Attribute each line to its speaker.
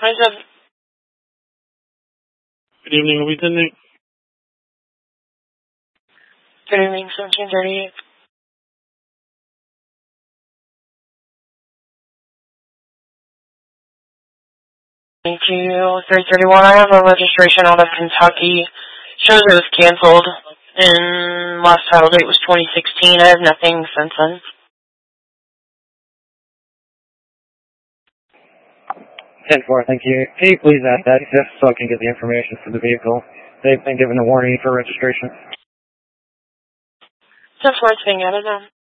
Speaker 1: Hi, Jeff.
Speaker 2: Good evening, are we attending?
Speaker 1: Good evening, 1738. Thank you, 331. I have a registration out of Kentucky. Shows it was canceled, and last title date was 2016. I have nothing since then.
Speaker 3: 10-4, thank you. Can you please add that just so I can get the information for the vehicle? They've been given a warning for registration.
Speaker 1: 10-4, it's being added on.